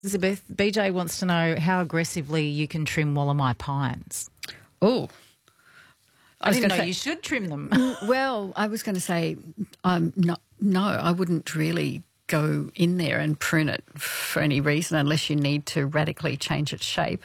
Elizabeth, BJ wants to know how aggressively you can trim Wallamai pines. Oh, I didn't know you should trim them. Well, I was going to say, no, I wouldn't really go in there and prune it for any reason unless you need to radically change its shape.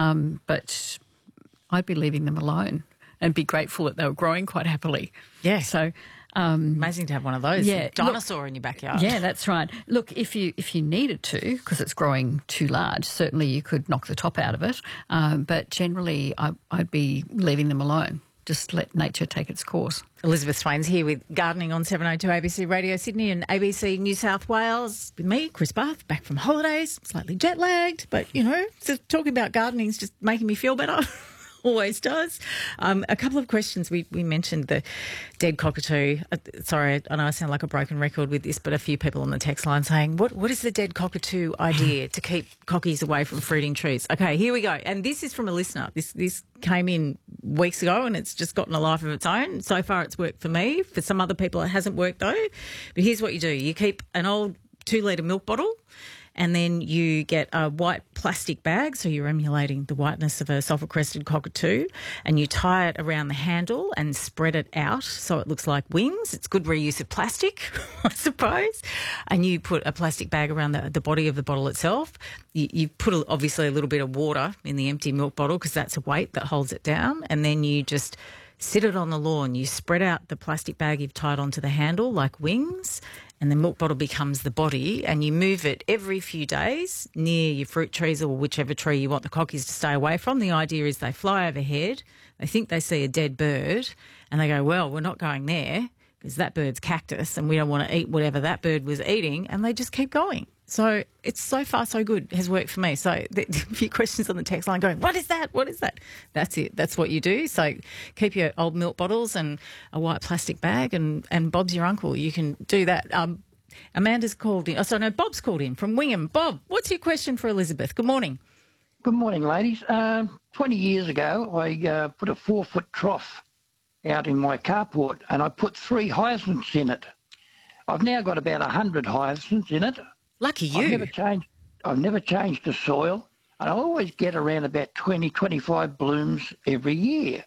But I'd be leaving them alone and be grateful that they were growing quite happily. Yeah. So amazing to have one of those. Yeah, Dinosaur in your backyard. Yeah, that's right. Look, if you needed to, because it's growing too large, certainly you could knock the top out of it. But generally, I'd be leaving them alone. Just let nature take its course. Elizabeth Swain's here with Gardening on 702 ABC Radio Sydney and ABC New South Wales with me, Chris Bath, back from holidays, slightly jet lagged, but, so talking about gardening is just making me feel better. Always does. A couple of questions. We mentioned the dead cockatoo. Sorry, I know I sound like a broken record with this, but a few people on the text line saying, what is the dead cockatoo idea to keep cockies away from fruiting trees? Okay, here we go. And this is from a listener. This came in weeks ago and it's just gotten a life of its own. So far it's worked for me. For some other people it hasn't worked though. But here's what you do. You keep an old 2-litre milk bottle, and then you get a white plastic bag, so you're emulating the whiteness of a sulphur-crested cockatoo, and you tie it around the handle and spread it out so it looks like wings. It's good reuse of plastic, I suppose. And you put a plastic bag around the body of the bottle itself. You put, obviously, a little bit of water in the empty milk bottle because that's a weight that holds it down, and then you just sit it on the lawn. You spread out the plastic bag you've tied onto the handle like wings, and the milk bottle becomes the body, and you move it every few days near your fruit trees or whichever tree you want the cockies to stay away from. The idea is they fly overhead, they think they see a dead bird, and they go, well, we're not going there because that bird's cactus and we don't want to eat whatever that bird was eating, and they just keep going. So it's so far so good. It has worked for me. So a few questions on the text line going, what is that? What is that? That's it. That's what you do. So keep your old milk bottles and a white plastic bag, and Bob's your uncle. You can do that. Amanda's called in. Oh, sorry, no, Bob's called in from Wingham. Bob, what's your question for Elizabeth? Good morning. Good morning, ladies. 20 years ago, I put a 4-foot trough out in my carport and I put 3 hyacinths in it. I've now got about 100 hyacinths in it. Lucky you. I've never changed the soil, and I always get around about 20, 25 blooms every year.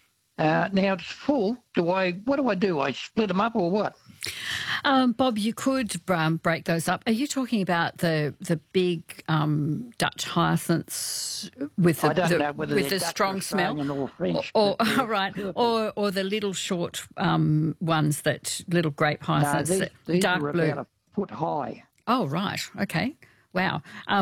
Now it's full. What do I do? I split them up or what? Bob, you could break those up. Are you talking about the big Dutch hyacinths with the strong smell, or the little short ones little grape hyacinths, these dark are blue, about a foot high. Oh, right. Okay. Wow.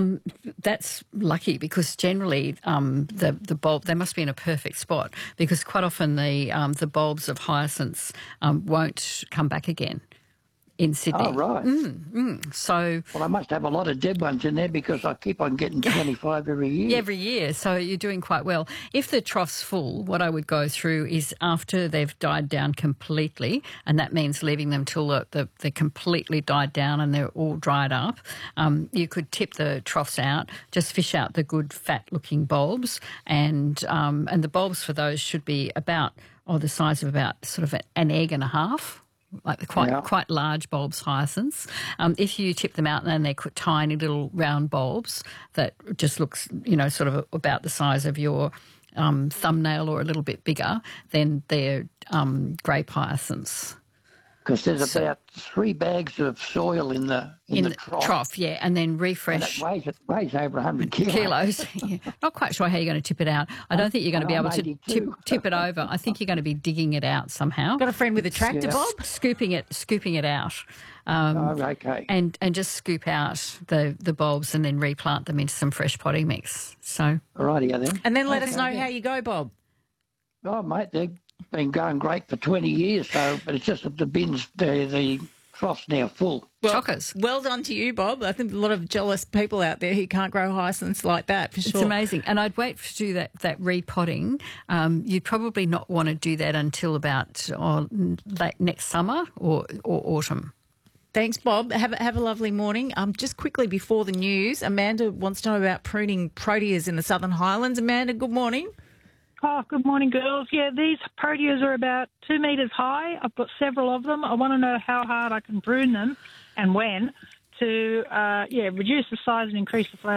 That's lucky because generally the bulb, they must be in a perfect spot because quite often the bulbs of hyacinths won't come back again in Sydney. Oh, right. So, well, I must have a lot of dead ones in there because I keep on getting 25 every year. Yeah, every year. So you're doing quite well. If the trough's full, what I would go through is after they've died down completely, and that means leaving them till they're completely died down and they're all dried up, you could tip the troughs out, just fish out the good fat-looking bulbs, and the bulbs for those should be about the size of about sort of an egg and a half. Like the quite large bulbs, hyacinths. If you tip them out, then they're tiny little round bulbs that just looks, sort of about the size of your thumbnail or a little bit bigger, then they're grape hyacinths. Because there's about 3 bags of soil in the trough. Yeah, and then refresh. And it weighs over 100 kilos. Yeah. Not quite sure how you're going to tip it out. I don't think you're going to be able to tip it over. I think you're going to be digging it out somehow. Got a friend with a tractor, Bob? Scooping it out. Okay. And just scoop out the bulbs and then replant them into some fresh potting mix. So. Alrighty then. And then let us know how you go, Bob. Oh, mate, they've been going great for 20 years, but it's just that the bins, the trough's now full. Well, Chockers. Well done to you, Bob. I think a lot of jealous people out there who can't grow hyacinths like that, for sure. It's amazing. And I'd wait to do that repotting. You'd probably not want to do that until about late next summer or autumn. Thanks, Bob. Have a lovely morning. Just quickly before the news, Amanda wants to know about pruning proteas in the Southern Highlands. Amanda, good morning. Oh, good morning, girls. Yeah, these proteas are about 2 metres high. I've got several of them. I want to know how hard I can prune them and when to, reduce the size and increase the flower.